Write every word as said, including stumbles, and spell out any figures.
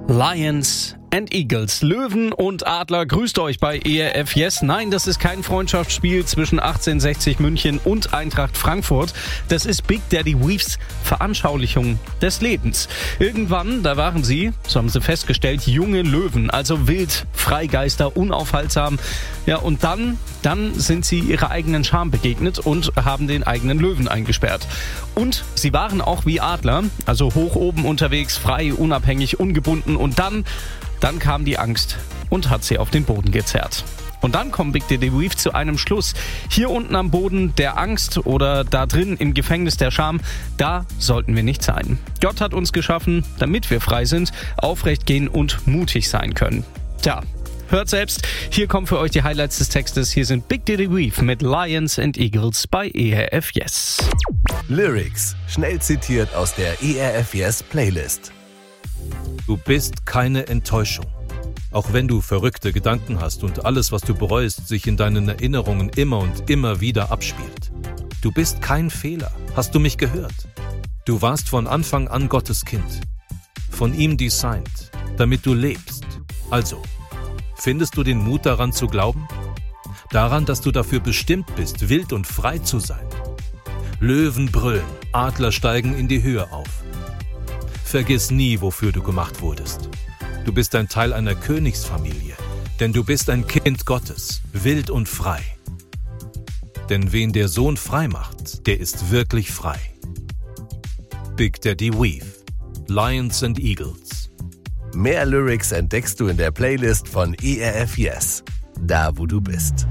Lions and Eagles. Löwen und Adler, grüßt euch bei E R F Yes. Nein, das ist kein Freundschaftsspiel zwischen achtzehnhundertsechzig München und Eintracht Frankfurt. Das ist Big Daddy Weaves Veranschaulichung des Lebens. Irgendwann, da waren sie, so haben sie festgestellt, junge Löwen, also wild, Freigeister, unaufhaltsam. Ja, und dann, dann sind sie ihrer eigenen Scham begegnet und haben den eigenen Löwen eingesperrt. Und sie waren auch wie Adler, also hoch oben unterwegs, frei, unabhängig, ungebunden. Und dann Dann kam die Angst und hat sie auf den Boden gezerrt. Und dann kommt Big Daddy Weave zu einem Schluss. Hier unten am Boden der Angst oder da drin im Gefängnis der Scham, da sollten wir nicht sein. Gott hat uns geschaffen, damit wir frei sind, aufrecht gehen und mutig sein können. Tja, hört selbst, hier kommen für euch die Highlights des Textes. Hier sind Big Daddy Weave mit Lions and Eagles bei E R F Yes. Lyrics, schnell zitiert aus der E R F Yes Playlist. Du bist keine Enttäuschung. Auch wenn du verrückte Gedanken hast und alles, was du bereust, sich in deinen Erinnerungen immer und immer wieder abspielt. Du bist kein Fehler. Hast du mich gehört? Du warst von Anfang an Gottes Kind. Von ihm designt, damit du lebst. Also, findest du den Mut daran zu glauben? Daran, dass du dafür bestimmt bist, wild und frei zu sein. Löwen brüllen, Adler steigen in die Höhe auf. Vergiss nie, wofür du gemacht wurdest. Du bist ein Teil einer Königsfamilie, denn du bist ein Kind Gottes, wild und frei. Denn wen der Sohn frei macht, der ist wirklich frei. Big Daddy Weave, Lions and Eagles. Mehr Lyrics entdeckst du in der Playlist von E R F Yes, da wo du bist.